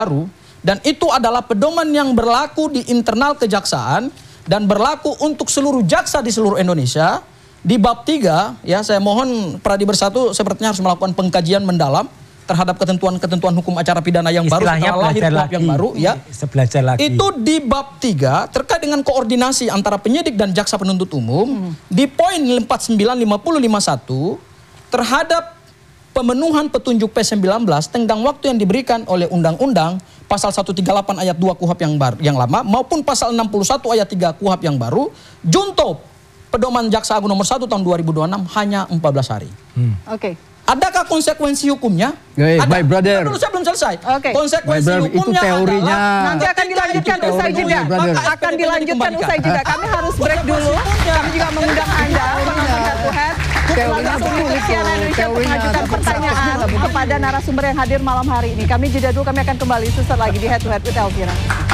baru, dan itu adalah pedoman yang berlaku di internal kejaksaan dan berlaku untuk seluruh jaksa di seluruh Indonesia. Di bab 3, ya saya mohon Pradi Bersatu sepertinya harus melakukan pengkajian mendalam terhadap ketentuan-ketentuan hukum acara pidana yang baru setelah lahir KUHP yang baru, ya. Belajar lagi. Itu di bab 3 terkait dengan koordinasi antara penyidik dan jaksa penuntut umum di poin 49, 50, 51 terhadap pemenuhan petunjuk P19 tenggang waktu yang diberikan oleh undang-undang pasal 138 ayat 2 KUHP yang lama maupun pasal 61 ayat 3 KUHP yang baru, junto pedoman Jaksa Agung nomor 1 tahun 2026 hanya 14 hari. Oke. Adakah konsekuensi hukumnya? Ada. My brother. Dulu saya belum selesai. Oke. Konsekuensi hukumnya itu teorinya. adalah Nanti akan dilanjutkan usai jeda. Akan dilanjutkan usai jeda. Kami harus break dulu. Kami juga mengundang Anda penonton Head to Head langsung di CNN Indonesia untuk mengajukan pertanyaan kepada narasumber yang hadir malam hari ini. Kami jeda dulu, kami akan kembali sesaat lagi di Head to Head with Elvira.